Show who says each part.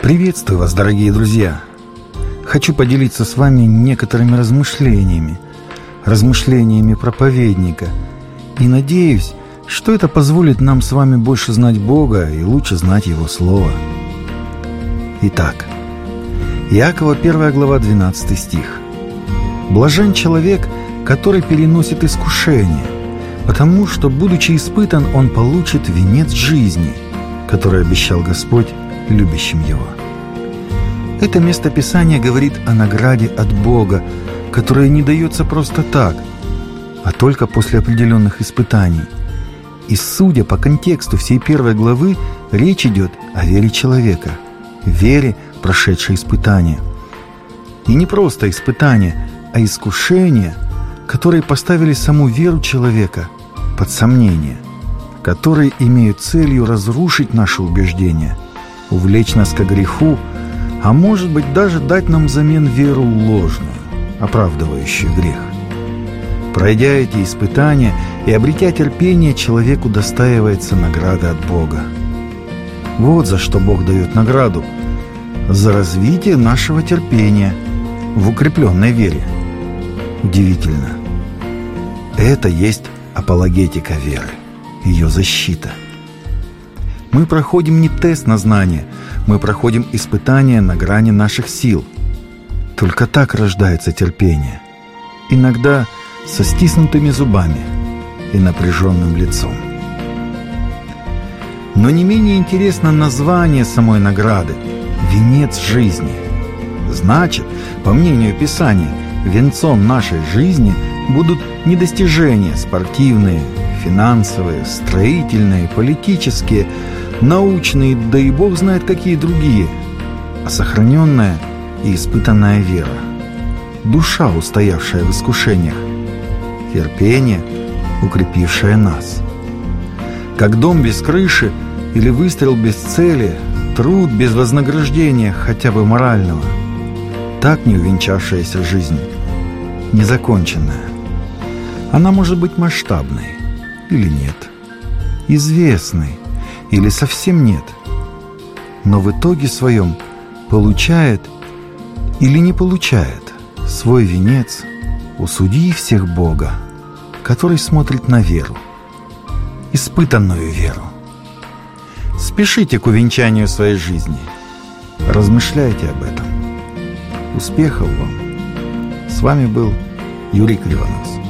Speaker 1: Приветствую вас, дорогие друзья! Хочу поделиться с вами некоторыми размышлениями проповедника. И надеюсь, что это позволит нам с вами больше знать Бога и лучше знать Его Слово. Итак, Иакова 1 глава 12 стих. «Блажен человек, который переносит искушение, потому что, будучи испытан, он получит венец жизни, который обещал Господь любящим Его». Это местописание говорит о награде от Бога, которая не дается просто так, а только после определенных испытаний. И судя по контексту всей 1 главы, речь идет о вере человека, вере, прошедшей испытания. И не просто испытания, а искушения, которые поставили саму веру человека под сомнение, которые имеют целью разрушить наши убеждения, увлечь нас ко греху, а может быть даже дать нам взамен веру ложную, оправдывающую грех. Пройдя эти испытания и обретя терпение, человеку достаивается награда от Бога. Вот за что Бог дает награду: за развитие нашего терпения в укрепленной вере. Удивительно. Это есть апологетика веры, ее защита. Мы проходим не тест на знание, мы проходим испытания на грани наших сил. Только так рождается терпение. Иногда со стиснутыми зубами и напряженным лицом. Но не менее интересно название самой награды – «Венец жизни». Значит, по мнению Писания, венцом нашей жизни будут не достижения спортивные, финансовые, строительные, политические, научные, да и Бог знает какие другие, а сохраненная и испытанная вера, душа, устоявшая в искушениях, терпение, укрепившее нас. Как дом без крыши или выстрел без цели, труд без вознаграждения, хотя бы морального, так не увенчавшаяся жизнь, незаконченная. Она может быть масштабной или нет, известной или совсем нет, но в итоге своем получает или не получает свой венец у судьи всех Бога, который смотрит на веру, испытанную веру. Спешите к увенчанию своей жизни. Размышляйте об этом. Успехов вам! С вами был Юрий Кривонос.